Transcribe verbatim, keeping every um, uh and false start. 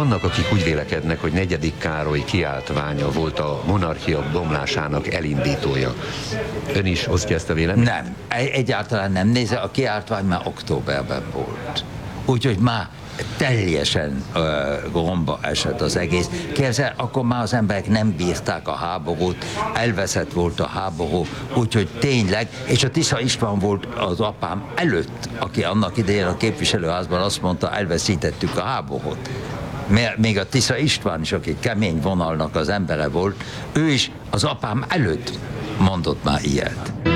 vannak, akik úgy vélekednek, hogy negyedik Károly kiáltványa volt a monarchia bomlásának elindítója. Ön is osztja ezt a véleményt? Nem, egyáltalán nem. Nézze, a kiáltvány már októberben volt. Úgyhogy már teljesen uh, romba esett az egész. Képzel, akkor már az emberek nem bírták a háborút, elveszett volt a háború, úgyhogy tényleg, és a Tisza István volt az apám előtt, aki annak idején a képviselőházban azt mondta, elveszítettük a háborút. Még a Tisza István is, aki kemény vonalnak az embere volt, ő is az apám előtt mondott már ilyet.